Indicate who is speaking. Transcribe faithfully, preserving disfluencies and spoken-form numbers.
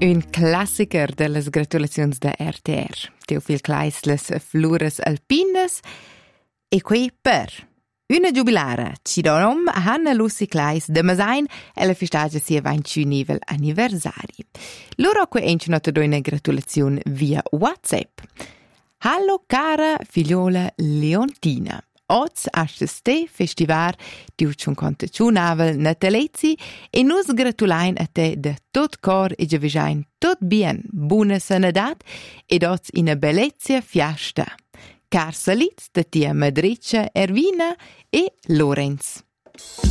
Speaker 1: Un classicer de las gratulazions da R T R. Teofil Clais las flures alpinas e qui per una giubilara ci donom Hanna Lucy Clais de Masain e la festagia sia ventiunivel anniversari. Loro qui enchino te una gratulazione via WhatsApp. Hallo cara figliola Leontina. Oz hast ste festivar di un contacciunavel natalezi e nus gratulain a te de tot cor e giavisain tot bien, buona sanidad ed oz ina bellezia fiasta. Car salits da tia madreccia Ervina e Lorenz.